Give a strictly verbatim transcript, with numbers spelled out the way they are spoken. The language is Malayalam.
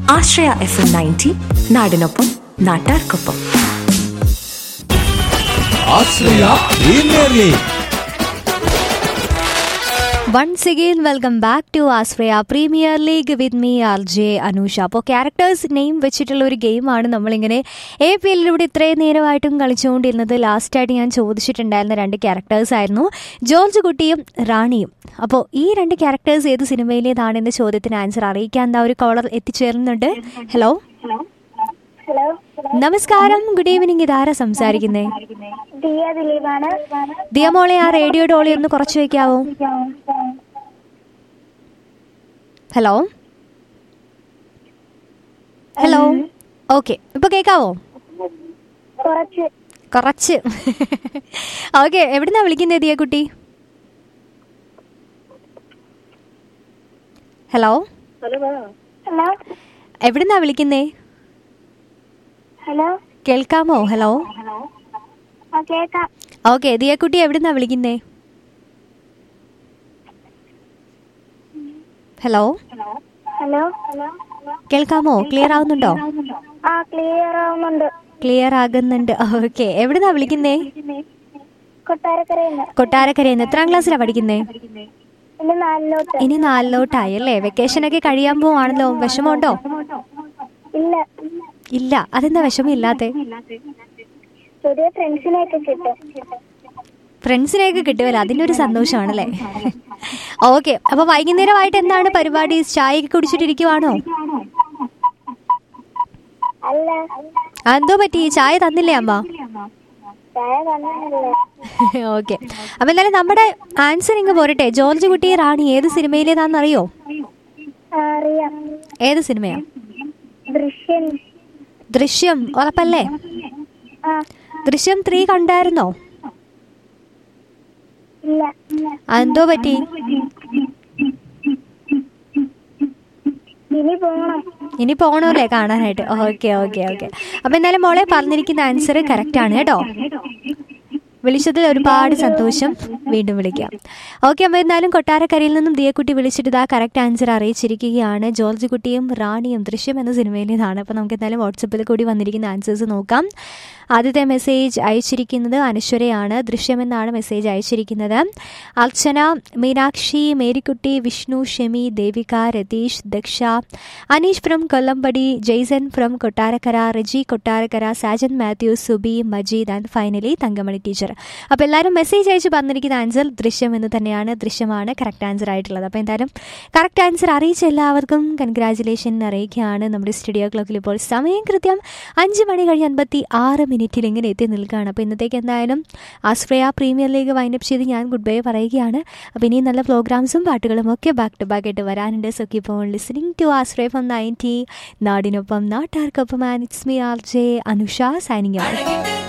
ആശ്രയ എഫ് എം നയൻറ്റി, നാടിനൊപ്പം നാട്ടാർക്കൊപ്പം. ആശ്രയ premier league. Once again, welcome back to Ashraya Premier League with me, R J Anusha. അപ്പോൾ ക്യാരക്ടേഴ്സ് നെയിം വെച്ചിട്ടുള്ള ഒരു ഗെയിമാണ് നമ്മളിങ്ങനെ എ പി എല്ലിലൂടെ ഇത്രയും നേരമായിട്ടും കളിച്ചുകൊണ്ടിരുന്നത്. ലാസ്റ്റായിട്ട് ഞാൻ ചോദിച്ചിട്ടുണ്ടായിരുന്ന രണ്ട് ക്യാരക്ടേഴ്സ് ആയിരുന്നു ജോർജ് കുട്ടിയും റാണിയും. അപ്പോൾ ഈ രണ്ട് ക്യാരക്ടേഴ്സ് ഏത് സിനിമയിലേതാണെന്ന ചോദ്യത്തിന് ആൻസർ അറിയിക്കാൻ എന്താ ഒരു കോളർ എത്തിച്ചേർന്നുണ്ട്. ഹലോ നമസ്കാരം, ഗുഡ് ഈവനിങ്. ഇതാരാ സംസാരിക്കുന്നേ? ദിയ മോളെ, ആ റേഡിയോ ഡോളി ഒന്ന് കുറച്ച് വെക്കാവോ? ഹലോ ഹലോ ഓക്കെ, ഇപ്പൊ കേക്കാവോ? കുറച്ച് ഓക്കെ. എവിടുന്നാ വിളിക്കുന്നേ ദിയ കുട്ടി? ഹലോ എവിടുന്നാ വിളിക്കുന്നേ? കേൾക്കാമോ? Hello okay. ദിയക്കുട്ടി എവിടുന്നാ വിളിക്കുന്നേ? ഹലോ കേൾക്കാമോ? ക്ലിയർ ആവുന്നുണ്ടോ? ക്ലിയർ ആകുന്നുണ്ട്. ഓക്കെ. എവിടുന്നാ വിളിക്കുന്നേ? കൊട്ടാരക്കരയിൽ. എത്രാം ക്ലാസ്സിലാ പഠിക്കുന്നേ? ഇനി നാലിലോട്ടായി അല്ലേ? വെക്കേഷൻ ഒക്കെ കഴിയാൻ പോവാണല്ലോ. വിഷമമുണ്ടോ? ഇല്ല. അതെന്താ വിഷമം ഇല്ലാത്തെ? ഫ്രണ്ട്സിനെയൊക്കെ കിട്ടുമല്ലോ, അതിൻ്റെ ഒരു സന്തോഷമാണല്ലേ? ഓക്കെ. അപ്പൊ വൈകുന്നേരമായിട്ട് എന്താണ് പരിപാടി? ചായയൊക്കെ കുടിച്ചിട്ടിരിക്കുവാണോ? എന്തോ പറ്റി? ചായ തന്നില്ലേ അമ്മ? ഓക്കെ. അപ്പൊ എന്തായാലും നമ്മുടെ ആൻസർ ഇങ്ങ് പോരട്ടെ. ജോർജ് കുട്ടി റാണി ഏത് സിനിമയിലേതാണെന്നറിയോ? ഏത് സിനിമയാ? ദൃശ്യം. ഉറപ്പല്ലേ? ദൃശ്യം ത്രീ കണ്ടായിരുന്നോ? എന്തോ പറ്റി? ഇനി പോകണമല്ലേ കാണാനായിട്ട്? Okay okay okay. അപ്പൊ എന്തായാലും മോളെ പറഞ്ഞിരിക്കുന്ന ആൻസർ കറക്റ്റ് ആണ് കേട്ടോ. വിളിച്ചതിൽ ഒരുപാട് സന്തോഷം. വീണ്ടും വിളിക്കാം. ഓക്കെ. അപ്പോൾ എന്നാലും കൊട്ടാരക്കരയിൽ നിന്നും ദിയക്കുട്ടി വിളിച്ചിട്ട് ഇതാ കറക്റ്റ് ആൻസർ അറിയിച്ചിരിക്കുകയാണ്. ജോർജ് കുട്ടിയും റാണിയും ദൃശ്യം എന്ന സിനിമയിലേതാണ്. അപ്പോൾ നമുക്ക് എന്തായാലും വാട്സപ്പിൽ കൂടി വന്നിരിക്കുന്ന ആൻസേഴ്സ് നോക്കാം. ആദ്യത്തെ മെസ്സേജ് അയച്ചിരിക്കുന്നത് അനശ്വരയാണ്. ദൃശ്യം എന്നാണ് മെസ്സേജ് അയച്ചിരിക്കുന്നത്. അർച്ചന, Meenakshi, Marykutty, Vishnu, Shemi, Devika, Ratheesh, Daksha, Aneesh from Kollampadi, Jason from Kottarakkara, Reji Kottarakkara, Sajan Mathew, Subi, Majeed and finally Thankamani teacher. അപ്പോൾ എല്ലാവരും മെസ്സേജ് അയച്ച് പറഞ്ഞിരിക്കുന്ന ആൻസർ ദൃശ്യം എന്ന് തന്നെയാണ്. ദൃശ്യമാണ് കറക്റ്റ് ആൻസർ ആയിട്ടുള്ളത്. അപ്പോൾ എന്തായാലും കറക്റ്റ് ആൻസർ അറിയിച്ച എല്ലാവർക്കും കൺഗ്രാജുലേഷൻ അറിയിക്കുകയാണ്. നമ്മുടെ സ്റ്റുഡിയോ ക്ലോക്കിൽ ഇപ്പോൾ സമയം കൃത്യം അഞ്ച് മണി കഴിഞ്ഞ് അൻപത്തി ആറ് മിനിറ്റിൽ ഇങ്ങനെ എത്തി നിൽക്കുകയാണ്. അപ്പോൾ ഇന്നത്തേക്ക് എന്തായാലും ആശ്രയ പ്രീമിയർ ലീഗ് വൈൻഡപ്പ് ചെയ്ത് ഞാൻ ഗുഡ് ബൈ പറയുകയാണ്. അപ്പോൾ ഇനിയും നല്ല പ്രോഗ്രാംസും പാട്ടുകളും ഒക്കെ ബാക്ക് ടു ബാക്ക് ആയിട്ട് വരാനുണ്ട്. So keep on listening to Ashraya from ninety, നാടിനൊപ്പം നാട്ടാർക്കൊപ്പം. And it's me R J Anusha signing out.